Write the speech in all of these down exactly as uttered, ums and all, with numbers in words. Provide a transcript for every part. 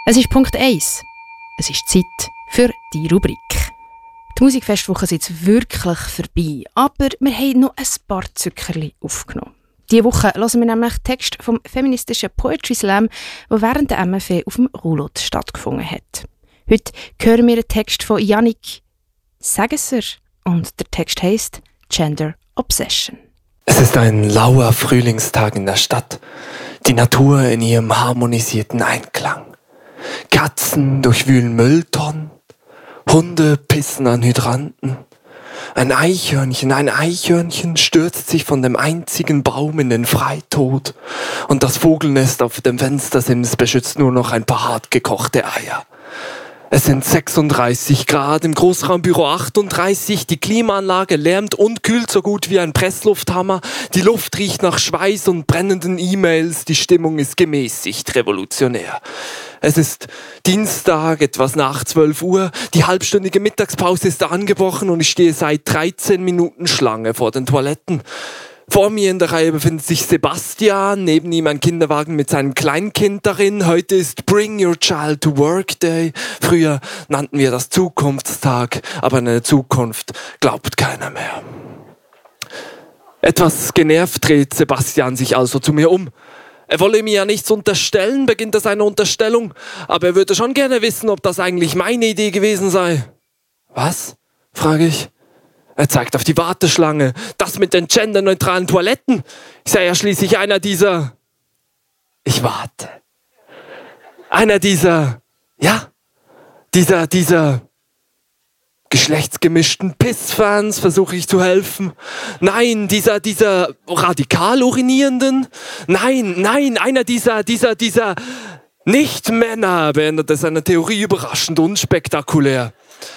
Es ist Punkt eins. Es ist Zeit für die Rubrik. Die Musikfestwoche ist jetzt wirklich vorbei, aber wir haben noch ein paar Zuckerli aufgenommen. Diese Woche hören wir nämlich den Text vom feministischen Poetry Slam, der während der M F E auf dem Roulotte stattgefunden hat. Heute hören wir einen Text von Yannick Sagesser und der Text heisst Gender Obsession. Es ist ein lauer Frühlingstag in der Stadt, die Natur in ihrem harmonisierten Einklang. Katzen durchwühlen Mülltonnen, Hunde pissen an Hydranten. Ein Eichhörnchen, ein Eichhörnchen stürzt sich von dem einzigen Baum in den Freitod und das Vogelnest auf dem Fenstersims beschützt nur noch ein paar hart gekochte Eier. Es sind sechsunddreißig Grad, im Großraumbüro achtunddreißig, die Klimaanlage lärmt und kühlt so gut wie ein Presslufthammer, die Luft riecht nach Schweiß und brennenden E-Mails, die Stimmung ist gemäßigt revolutionär. Es ist Dienstag, etwas nach zwölf Uhr, die halbstündige Mittagspause ist angebrochen und ich stehe seit dreizehn Minuten Schlange vor den Toiletten. Vor mir in der Reihe befindet sich Sebastian, neben ihm ein Kinderwagen mit seinem Kleinkind darin. Heute ist Bring Your Child to Work Day. Früher nannten wir das Zukunftstag, aber an eine Zukunft glaubt keiner mehr. Etwas genervt dreht Sebastian sich also zu mir um. Er wolle mir ja nichts unterstellen, beginnt er seine Unterstellung, aber er würde schon gerne wissen, ob das eigentlich meine Idee gewesen sei. Was? Frage ich. Er zeigt auf die Warteschlange. Das mit den genderneutralen Toiletten. Ich sei ja schließlich einer dieser... Ich warte. Einer dieser... Ja, dieser, dieser... geschlechtsgemischten Pissfans, versuche ich zu helfen. Nein, dieser, dieser radikal urinierenden. Nein, nein, einer dieser, dieser, dieser... Nicht-Männer, beendete seine Theorie überraschend unspektakulär.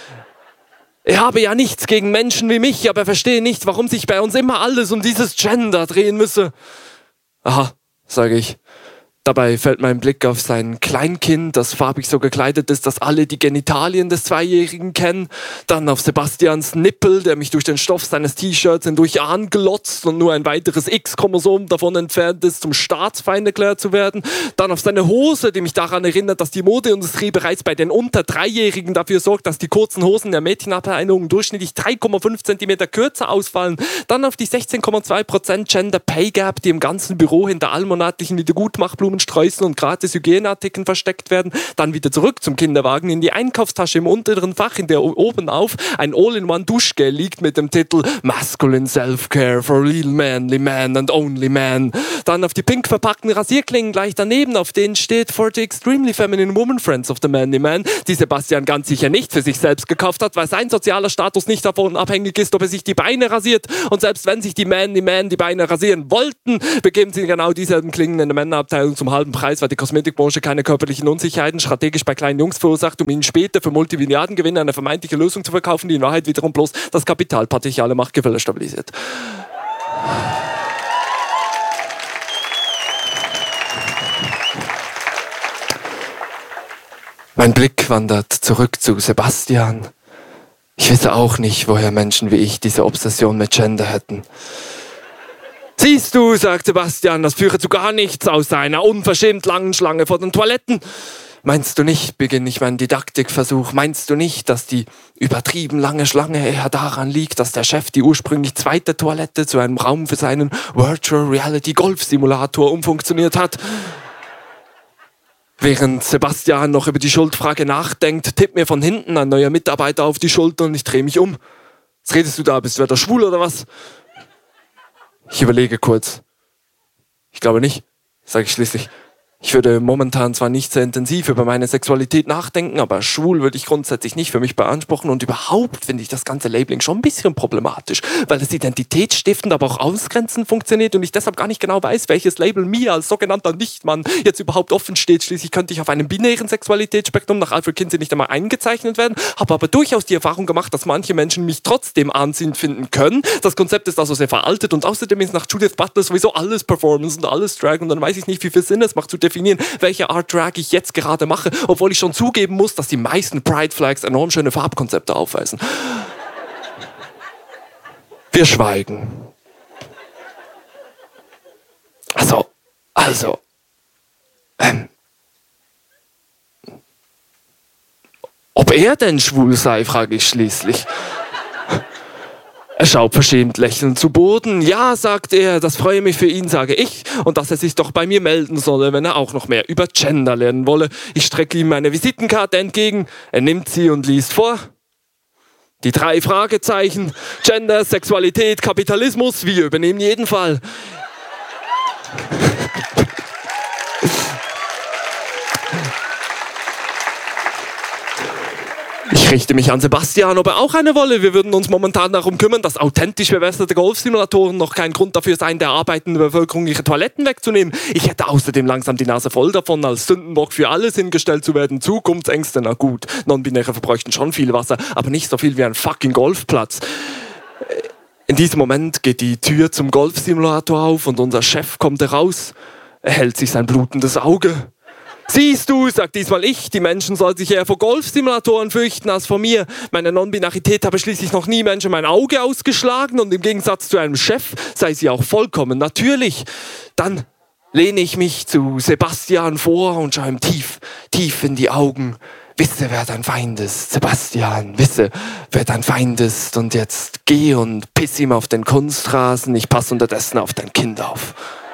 Er habe ja nichts gegen Menschen wie mich, aber verstehe nicht, warum sich bei uns immer alles um dieses Gender drehen müsse. Aha, sage ich. Dabei fällt mein Blick auf sein Kleinkind, das farbig so gekleidet ist, dass alle die Genitalien des Zweijährigen kennen. Dann auf Sebastians Nippel, der mich durch den Stoff seines T-Shirts hindurch anglotzt und nur ein weiteres X-Chromosom davon entfernt ist, zum Staatsfeind erklärt zu werden. Dann auf seine Hose, die mich daran erinnert, dass die Modeindustrie bereits bei den unter Dreijährigen dafür sorgt, dass die kurzen Hosen der Mädchenabteilung durchschnittlich drei Komma fünf Zentimeter kürzer ausfallen. Dann auf die sechzehn Komma zwei Prozent Gender Pay Gap, die im ganzen Büro hinter allmonatlichen Wiedergutmachblumen Sträußen und gratis Hygieneartikeln versteckt werden, dann wieder zurück zum Kinderwagen in die Einkaufstasche im unteren Fach, in der oben auf ein All-in-One-Duschgel liegt mit dem Titel Masculine Self-Care for Real Manly Man and Only Man. Dann auf die pink verpackten Rasierklingen gleich daneben, auf denen steht For the Extremely Feminine Woman Friends of the Manly Man, die Sebastian ganz sicher nicht für sich selbst gekauft hat, weil sein sozialer Status nicht davon abhängig ist, ob er sich die Beine rasiert. Und selbst wenn sich die Manly Man die Beine rasieren wollten, begeben sie genau dieselben Klingen in der Männerabteilung zum halben Preis, weil die Kosmetikbranche keine körperlichen Unsicherheiten strategisch bei kleinen Jungs verursacht, um ihnen später für Multimilliardengewinne eine vermeintliche Lösung zu verkaufen, die in Wahrheit wiederum bloß das kapitalpatriarchale Machtgefälle stabilisiert. Mein Blick wandert zurück zu Sebastian. Ich wisse auch nicht, woher Menschen wie ich diese Obsession mit Gender hätten. Siehst du, sagt Sebastian, das führe zu gar nichts außer einer unverschämt langen Schlange vor den Toiletten. Meinst du nicht, beginne ich meinen Didaktikversuch, meinst du nicht, dass die übertrieben lange Schlange eher daran liegt, dass der Chef die ursprünglich zweite Toilette zu einem Raum für seinen Virtual Reality Golf Simulator umfunktioniert hat? Während Sebastian noch über die Schuldfrage nachdenkt, tippt mir von hinten ein neuer Mitarbeiter auf die Schulter und ich drehe mich um. Was redest du da? Bist du wieder schwul oder was? Ich überlege kurz. Ich glaube nicht, sage ich schließlich. Ich würde momentan zwar nicht sehr intensiv über meine Sexualität nachdenken, aber schwul würde ich grundsätzlich nicht für mich beanspruchen und überhaupt finde ich das ganze Labeling schon ein bisschen problematisch, weil es identitätsstiftend, aber auch ausgrenzend funktioniert und ich deshalb gar nicht genau weiß, welches Label mir als sogenannter Nichtmann jetzt überhaupt offen steht. Schließlich könnte ich auf einem binären Sexualitätsspektrum nach Alfred Kinsey nicht einmal eingezeichnet werden, habe aber durchaus die Erfahrung gemacht, dass manche Menschen mich trotzdem anziehend finden können. Das Konzept ist also sehr veraltet und außerdem ist nach Judith Butler sowieso alles Performance und alles Drag und dann weiß ich nicht, wie viel Sinn es macht zu definieren, welche Art Drag ich jetzt gerade mache, obwohl ich schon zugeben muss, dass die meisten Pride Flags enorm schöne Farbkonzepte aufweisen. Wir schweigen. Also, also, ähm, Ob er denn schwul sei, frage ich schließlich. Er schaut verschämt lächelnd zu Boden. Ja, sagt er, das freue mich für ihn, sage ich. Und dass er sich doch bei mir melden solle, wenn er auch noch mehr über Gender lernen wolle. Ich strecke ihm meine Visitenkarte entgegen. Er nimmt sie und liest vor. Die drei Fragezeichen. Gender, Sexualität, Kapitalismus. Wir übernehmen jeden Fall. Ich richte mich an Sebastian, ob er auch eine wolle. Wir würden uns momentan darum kümmern, dass authentisch bewässerte Golfsimulatoren noch kein Grund dafür seien, der arbeitenden Bevölkerung ihre Toiletten wegzunehmen. Ich hätte außerdem langsam die Nase voll davon, als Sündenbock für alles hingestellt zu werden. Zukunftsängste, na gut. Non-Binäre verbräuchten schon viel Wasser, aber nicht so viel wie ein fucking Golfplatz. In diesem Moment geht die Tür zum Golfsimulator auf und unser Chef kommt heraus. Er hält sich sein blutendes Auge. Siehst du, sagt diesmal ich, die Menschen sollen sich eher vor Golfsimulatoren fürchten als vor mir. Meine Non-Binarität habe schließlich noch nie Menschen mein Auge ausgeschlagen und im Gegensatz zu einem Chef sei sie auch vollkommen natürlich. Dann lehne ich mich zu Sebastian vor und schaue ihm tief, tief in die Augen. Wisse, wer dein Feind ist, Sebastian, wisse, wer dein Feind ist. Und jetzt geh und piss ihm auf den Kunstrasen, ich passe unterdessen auf dein Kind auf.